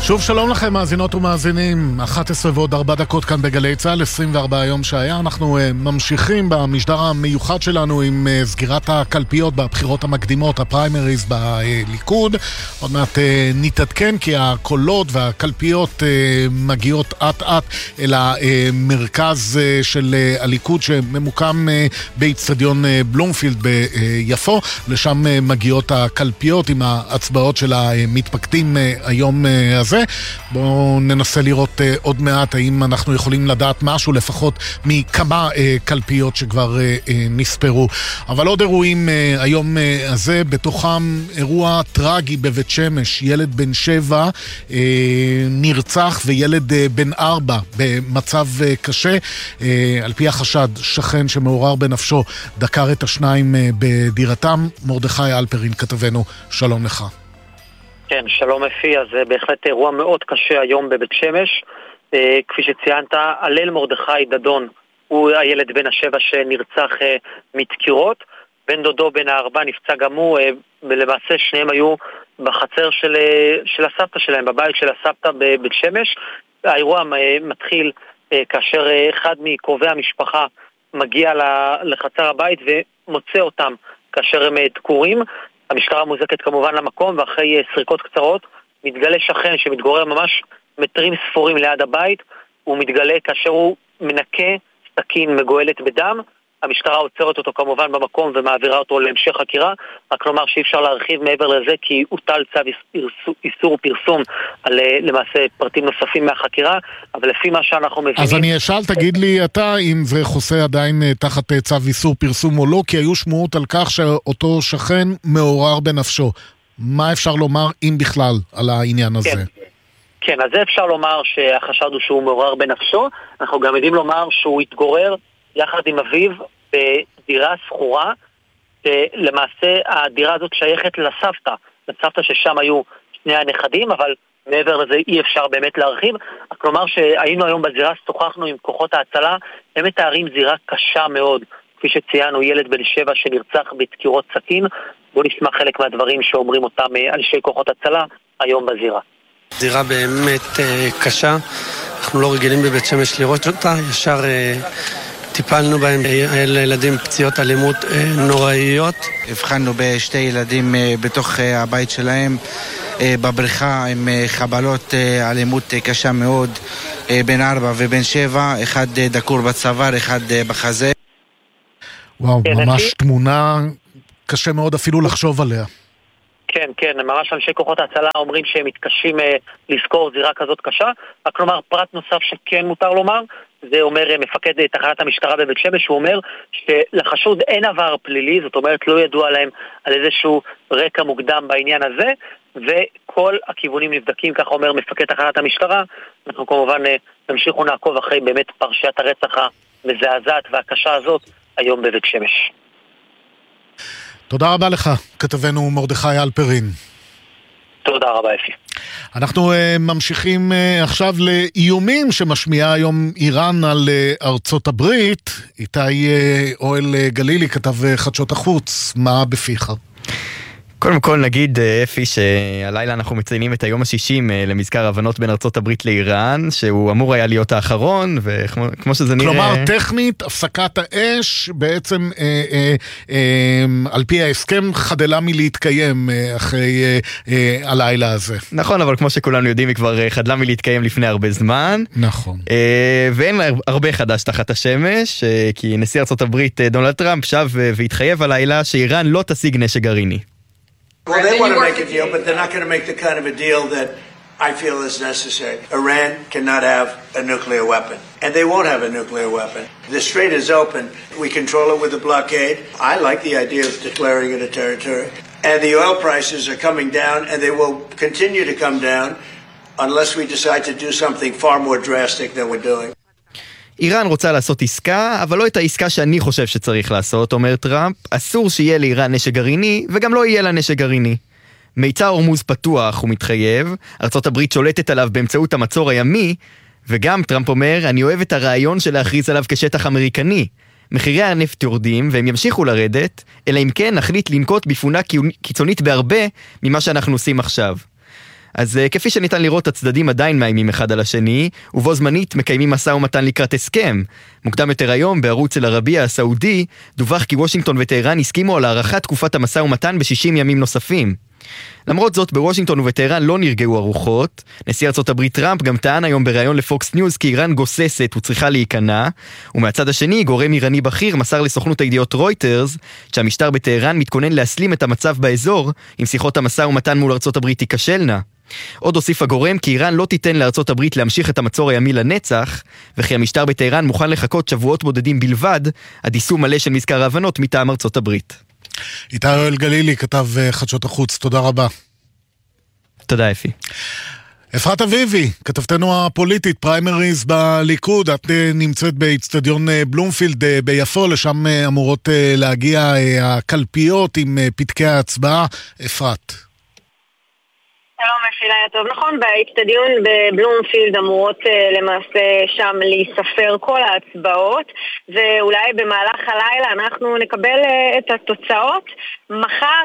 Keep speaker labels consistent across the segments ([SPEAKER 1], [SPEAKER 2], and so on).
[SPEAKER 1] שוב שלום לכם מאזינות ומאזינים, 11 ועוד 4 דקות כאן בגלי צהל, 24 יום שהיה. אנחנו ממשיכים במשדר המיוחד שלנו עם סגירת הקלפיות בבחירות המקדימות, הפריימריז בליכוד. עוד מעט נתעדכן כי הקולות והקלפיות מגיעות עט אל המרכז של הליכוד שממוקם באצטדיון בלומפילד ביפו. לשם מגיעות הקלפיות עם ההצבעות של המתפקדים היום הזה. בואו ננסה לראות עוד מעט האם אנחנו יכולים לדעת משהו לפחות מכמה קלפיות שכבר נספרו. אבל עוד אירועים היום הזה, בתוכם אירוע טרגי בבית שמש, ילד בן 7 נרצח וילד בן 4 במצב קשה. על פי החשד, שכן שמעורר בנפשו דקר את השניים בדירתם. מרדכי אלפרין כתבנו, שלום לך.
[SPEAKER 2] כן, שלום אפי. אז זה בהחלט אירוע מאוד קשה היום בבית שמש. כפי שציינת, הלל מרדכי דדון הוא הילד בן 7 שנרצח מדקירות. בן דודו בן 4 נפצע גם הוא, ולמעשה שניהם היו בחצר של הסבתא שלהם, בבית של הסבתא בבית שמש. האירוע מתחיל כאשר אחד מקרובי המשפחה מגיע לחצר הבית ומוצא אותם כאשר הם דקורים. המשטרה מוזקת כמובן למקום, ואחרי סריקות קצרות מתגלה שכן שמתגורר ממש מטרים ספורים ליד הבית. הוא מתגלה כאשר הוא מנקה סכין מגואלת בדם. המשטרה עוצרת אותו כמובן במקום ומעבירה אותו להמשך חקירה. רק לומר שאי אפשר להרחיב מעבר לזה כי הוטל צו איסור פרסום על למעשה פרטים נוספים מהחקירה, אבל לפי מה שאנחנו מבינים... אז
[SPEAKER 1] אני אשאל, תגיד לי אתה אם זה חוסה עדיין תחת צו איסור פרסום או לא, כי היו שמועות על כך שאותו שכן מעורר בנפשו. מה אפשר לומר אם בכלל על העניין הזה?
[SPEAKER 2] כן, אז זה אפשר לומר שהחשד הוא שהוא מעורר בנפשו. אנחנו גם יודעים לומר שהוא התגורר יחד עם אביו בדירה סחורה, שלמעשה הדירה הזאת שייכת לסבתא ששם היו שני הנכדים, אבל מעבר לזה אי אפשר באמת להרחיב. כלומר שהיינו היום בזירה, שוחחנו עם כוחות ההצלה, הם מתארים זירה קשה מאוד, כפי שציינו, ילד בן 7 שנרצח בדקירות סכין. בואו נשמע חלק מהדברים שאומרים אותם אנשי כוחות הצלה היום בזירה.
[SPEAKER 3] זירה באמת קשה, אנחנו לא רגילים בבית שמש לראות אותה, ישר טיפלנו בהם, לילדים פציעות אלימות נוראיות.
[SPEAKER 4] הבחנו בשתי ילדים בתוך הבית שלהם, בבריכה עם חבלות אלימות קשה מאוד, בן 4 ובן 7, אחד דקור בצוואר, אחד בחזה.
[SPEAKER 1] וואו, ממש תמונה קשה מאוד אפילו לחשוב עליה.
[SPEAKER 2] כן, כן, ממש אנשי כוחות ההצלה אומרים שהם מתקשים לזכור זירה כזאת קשה. רק כלומר, פרט נוסף שכן מותר לומר, זה אומר מפקד תחנת המשטרה בבית שמש, הוא אומר שלחשוד אין עבר פלילי, זאת אומרת לא ידוע להם על איזשהו רקע מוקדם בעניין הזה, וכל הכיוונים נבדקים, כך אומר מפקד תחנת המשטרה. אנחנו כמובן נמשיכו נעקוב אחרי באמת פרשיית הרצח המזעזעת והקשה הזאת היום בבית שמש.
[SPEAKER 1] תודה רבה לך, כתבנו מרדכי אלפרין.
[SPEAKER 2] תודה רבה אפי.
[SPEAKER 1] אנחנו ממשיכים עכשיו לאיומים שמשמיעה היום איראן על ארצות הברית. איתי אוהל גלילי, כתב חדשות החוץ, מה בפיך?
[SPEAKER 5] קודם כל נגיד אפי שהלילה אנחנו מציינים את היום ה-60 למזכר הבנות בין ארצות הברית לאיראן, שהוא אמור היה להיות האחרון, וכמו שזה נראה...
[SPEAKER 1] כלומר טכנית הפסקת האש בעצם על פי ההסכם חדלה מלהתקיים אחרי הלילה הזה.
[SPEAKER 5] נכון, אבל כמו שכולנו יודעים היא כבר חדלה מלהתקיים לפני הרבה זמן.
[SPEAKER 1] נכון.
[SPEAKER 5] ואין הרבה חדש תחת השמש, כי נשיא ארצות הברית דונלד טראמפ שב והתחייב הלילה שאיראן לא תשיג נשק גרעיני.
[SPEAKER 6] Well, they want to make a deal, but they're not going to make the kind of a deal that I feel is necessary. Iran cannot have a nuclear weapon, and they won't have a nuclear weapon. The strait is open. We control it with a blockade. I like the idea of declaring it a territory. And the oil prices are coming down, and they will continue to come down unless we decide to do something far more drastic than we're doing.
[SPEAKER 5] איראן רוצה לעשות עסקה, אבל לא את העסקה שאני חושב שצריך לעשות, אומר טראמפ. אסור שיהיה לאיראן נשק גרעיני, וגם לא יהיה לה נשק גרעיני. מיצר הורמוז פתוח, הוא מתחייב, ארצות הברית שולטת עליו באמצעות המצור הימי, וגם טראמפ אומר, אני אוהב את הרעיון של להכריז עליו כשטח אמריקני. מחירי הנפט יורדים, והם ימשיכו לרדת, אלא אם כן נחליט לנקוט בפעולה קיצונית בהרבה ממה שאנחנו עושים עכשיו. אז כפי שניתן לראות, הצדדים עדיין מאיימים אחד על השני, ובו זמנית מקיימים משא ומתן לקראת הסכם. מוקדם יותר היום, בערוץ אל-ערבייה הסעודי, דווח כי וושינגטון וטהרן הסכימו על הארכת תקופת המשא ומתן ב-60 ימים נוספים. למרות זאת, בוושינגטון ובטהרן לא נרגעו הרוחות. נשיא ארצות הברית טראמפ גם טען היום בראיון לפוקס ניוז כי איראן גוססת וצריכה להיכנע, ומהצד השני, גורם איראני בכיר מסר לסוכנות הידיעות רויטרס שהמשטר בטהרן מתכונן להסלים את המצב באזור אם שיחות המשא ומתן מול ארצות הברית תיכשלנה. עוד הוסיף הגורם כי איראן לא תיתן לארצות הברית להמשיך את המצור הימי לנצח, וכי המשטר בטהרן מוכן לחכות שבועות בודדים בלבד עד יישום מלא של מזכר ההבנות מטעם ארצות הברית.
[SPEAKER 1] איתי יואל גלילי, כתב חדשות החוץ, תודה רבה.
[SPEAKER 5] תודה אפי.
[SPEAKER 1] אפרת אביבי, כתבתנו הפוליטית, פריימריז בליכוד, את נמצאת באצטדיון בלומפילד ביפו, לשם אמורות להגיע הקלפיות עם פתקי ההצבעה. אפרת.
[SPEAKER 7] שלום, אפי, לילה טוב. נכון, באצטדיון בבלומפילד אמורות למעשה שם להיספר כל ההצבעות, ואולי במהלך הלילה אנחנו נקבל את התוצאות. מחר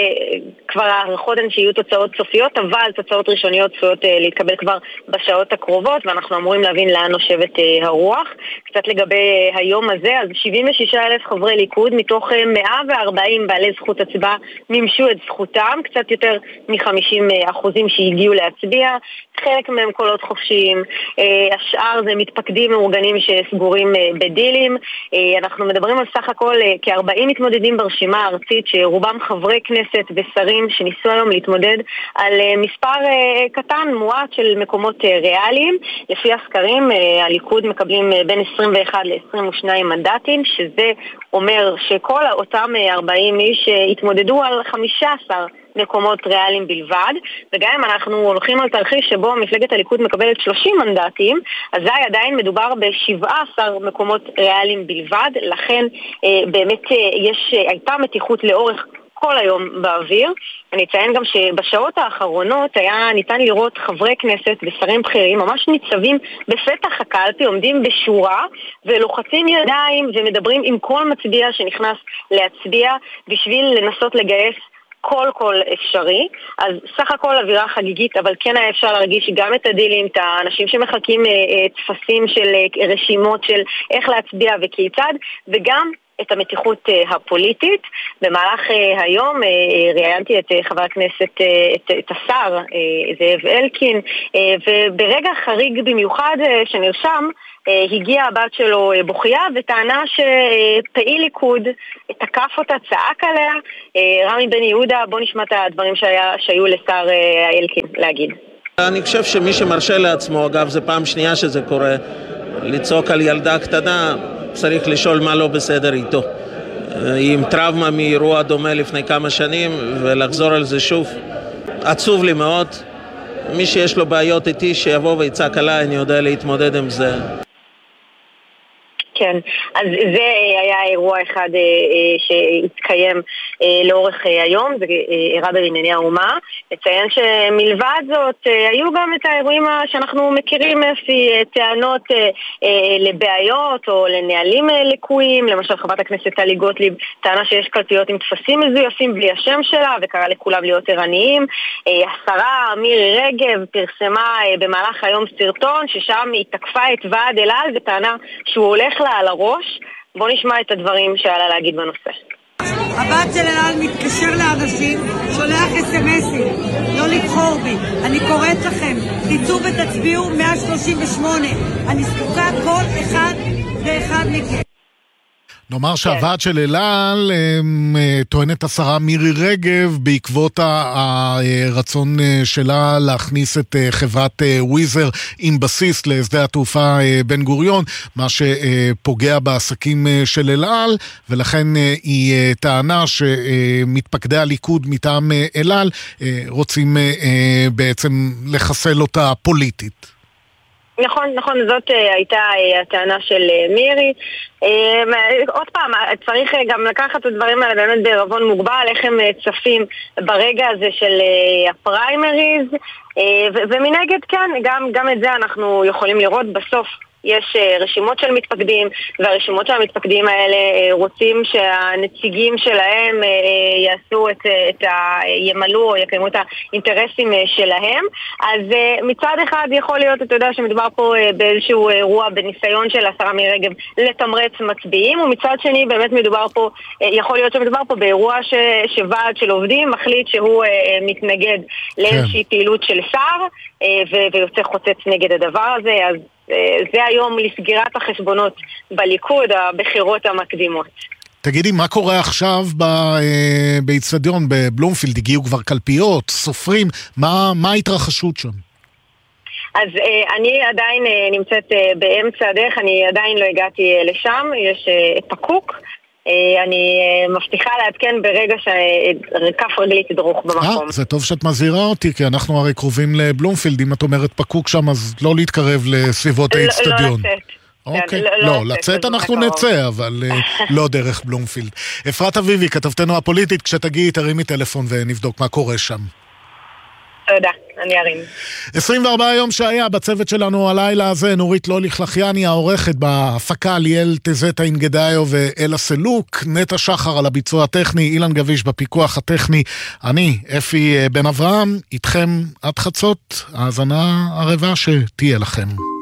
[SPEAKER 7] כבר הערכות הן שיהיו תוצאות סופיות, אבל תוצאות ראשוניות צפויות להתקבל כבר בשעות הקרובות, ואנחנו אמורים להבין לאן נושבת הרוח. קצת לגבי היום הזה, אז 76,000 חברי ליכוד מתוך 140 בעלי זכות הצבעה מימשו את זכותם, קצת יותר מ-50% שהגיעו להצביע, חלק מהם קולות חופשיים, השאר זה מתפקדים מאורגנים שסגורים בדילים. אנחנו מדברים על סך הכל כ-40 מתמודדים ברשימה הארצית, שרובם חברי כנסת ושרים שניסו היום להתמודד על מספר קטן, מועט של מקומות ריאליים. לפי הסקרים, הליכוד מקבלים בין 21 ל-22 מנדטים, שזה אומר שכל אותם 40 איש התמודדו על 15 מקומות ריאליים בלבד, וגם אם אנחנו הולכים על תרחיש שבו מפלגת הליכוד מקבלת 30 מנדטים, אז זה עדיין מדובר ב-17 מקומות ריאליים בלבד, לכן באמת הייתה מתיחות לאורך כל היום באוויר. אני אציין גם שבשעות האחרונות היה ניתן לראות חברי כנסת ושרים בכירים ממש ניצבים בפתח הקלפי, עומדים בשורה ולוחצים ידיים ומדברים עם כל מצביע שנכנס להצביע בשביל לנסות לגייס כל אפשרי. אז סך הכל אווירה חגיגית, אבל כן היה אפשר להרגיש גם את הדילים, את האנשים שמחכים תפסים של רשימות של איך להצביע וכיצד, וגם את המתיחות הפוליטית. במהלך היום ראיינתי את חבר הכנסת, את השר זאב אלקין, וברגע חריג במיוחד שנרשם, הגיעה הבת שלו בוכייה וטענה שפעיל ליכוד תקף אותה, צעק עליה. רמי בן יהודה, בוא נשמע את הדברים שהיו לשר אלקין להגיד.
[SPEAKER 8] אני חושב שמי שמרשה לעצמו, אגב זה פעם שנייה שזה קורה, לצעוק על ילדה קטנה, צריך לשאול מה לא בסדר איתו. עם טראומה מאירוע דומה לפני כמה שנים, ולחזור על זה שוב, עצוב לי מאוד. מי שיש לו בעיות איתי שיבוא ויצעק עליי, אני יודע להתמודד עם זה.
[SPEAKER 7] כן, אז זה היה אירוע אחד שהתקיים לאורך היום, זה אירע בבנייני האומה. נציין שמלבד זאת היו גם את האירועים שאנחנו מכירים לפי טענות לבעיות או לנהלים לקויים. למשל חברת הכנסת טלי גוטליב טענה שיש קלפיות עם תפסים מזויפים בלי השם שלה וקרא לכולם להיות ערניים. השרה מירי רגב פרסמה במהלך היום סרטון ששם היא תקפה את ועד אל על וטענה שהוא הולך לה על הראש. בוא נשמע את הדברים שעלה להגיד בנושא.
[SPEAKER 9] הבת של אל על מתקשר לאנשים, שולח אס-אמסים, לא לבחור בי. אני קוראת לכם, תצאו ותצביעו 138. אני זקוקה כל אחד ואחד מכם.
[SPEAKER 1] נאמר שהוועד של אל על טוענת השרה מירי רגב בעקבות הרצון שלה להכניס את חברת וויזר עם בסיס לשדה התעופה בן גוריון, מה שפוגע בעסקים של אל על, ולכן היא טענה שמתפקדי הליכוד מטעם אל על רוצים בעצם לחסל אותה פוליטית.
[SPEAKER 7] נכון, זאת הייתה הטענה של מירי. עוד פעם, צריך גם לקחת את הדברים האלה באמת בערבון מוגבל, איך הם צפים ברגע הזה של הפריימריז, ומנגד כן, גם את זה אנחנו יכולים לראות בסוף. יש רשימות של מתפקדים, והרשימות של המתפקדים האלה רוצים שהנציגים שלהם יעשו ימלאו או יקיימו את האינטרסים שלהם. אז מצד אחד יכול להיות, אתה יודע, שמדובר פה באיזשהו אירוע בניסיון של השרה מירי רגב לתמרץ מצביעים, ומצד שני באמת יכול להיות שמדובר פה באירוע שוועד של עובדים מחליט שהוא מתנגד לאיזושהי פעילות של שר ויוצא חוצץ נגד הדבר הזה. אז זה היום לסגירת החשבונות בליכוד, הבחירות המקדימות.
[SPEAKER 1] תגידי, מה קורה עכשיו באצטדיון בבלומפילד? הגיעו כבר קלפיות, סופרים, מה ההתרחשות שם?
[SPEAKER 7] אז אני עדיין נמצאת באמצע הדרך, אני עדיין לא הגעתי לשם, יש פקוק. אני מבטיחה לעדכן ברגע שכף רגלי תדרוך במקום.
[SPEAKER 1] זה טוב שאת מזהירה אותי, כי אנחנו הרי קרובים לבלומפילד. אם את אומרת פקוק שם, אז לא להתקרב לסביבות האצטדיון.
[SPEAKER 7] לא לצאת.
[SPEAKER 1] אוקיי, לא, לצאת אנחנו נצא, אבל לא דרך בלומפילד. אפרת אביבי, כתבתנו הפוליטית, כשתגיעי תרימי טלפון ונבדוק מה קורה שם.
[SPEAKER 7] תודה, אני ארים.
[SPEAKER 1] 24 יום שהיה בצוות שלנו הלילה הזה, נורית לוליך-לחיאני, העורכת בהפקה, ליאל תזטה אינגדאיו ואלה סלוק, נטע שחר על הביצוע הטכני, אילן גביש בפיקוח הטכני, אני, אפי בן אברהם, איתכם עד חצות, האזנה ערבה שתהיה לכם.